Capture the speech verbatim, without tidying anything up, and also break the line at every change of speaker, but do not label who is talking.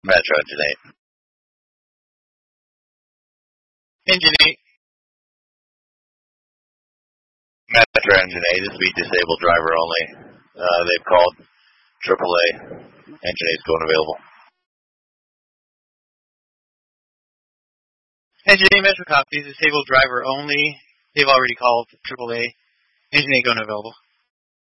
Metro Engine eight.
Engine eight.
Metro Engine eight is speed disabled driver only. Uh, they've called triple A. Engine eight is going available.
Engine eight Metro copy, disabled driver only. They've already called triple A. Engine eight going available.